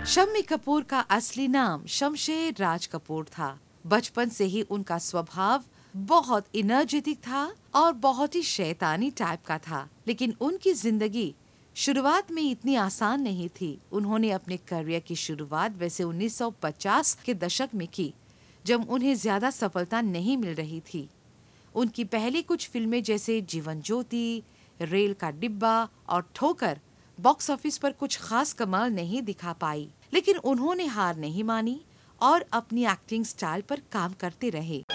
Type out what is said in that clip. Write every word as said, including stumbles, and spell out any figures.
शम्मी कपूर का असली नाम शमशेर राज कपूर था। बचपन से ही उनका स्वभाव बहुत एनर्जेटिक था और बहुत ही शैतानी टाइप का था। लेकिन उनकी जिंदगी शुरुआत में इतनी आसान नहीं थी। उन्होंने अपने करियर की शुरुआत वैसे उन्नीस सौ पचास के दशक में की, जब उन्हें ज्यादा सफलता नहीं मिल रही थी। उनकी पहली कुछ फिल्में जैसे जीवन ज्योति, रेल का डिब्बा और ठोकर बॉक्स ऑफिस पर कुछ खास कमाल नहीं दिखा पाई, लेकिन उन्होंने हार नहीं मानी और अपनी एक्टिंग स्टाइल पर काम करते रहे।